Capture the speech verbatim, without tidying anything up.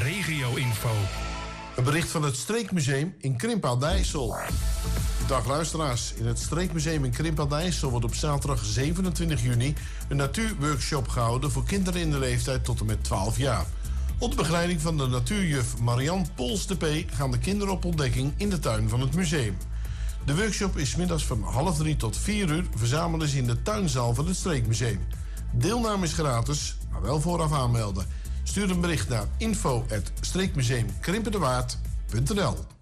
regio-info. Een bericht van het Streekmuseum in Krimpen aan de IJssel. Dag luisteraars, in het Streekmuseum in Krimpen aan de IJssel wordt op zaterdag zevenentwintig juni een natuurworkshop gehouden voor kinderen in de leeftijd tot en met twaalf jaar. Onder begeleiding van de natuurjuf Marianne Pols de P gaan de kinderen op ontdekking in de tuin van het museum. De workshop is 's middags van half drie tot vier uur. Verzamelen ze in de tuinzaal van het Streekmuseum. Deelname is gratis, maar wel vooraf aanmelden. Stuur een bericht naar info at streekmuseum krimpendewaard punt n l.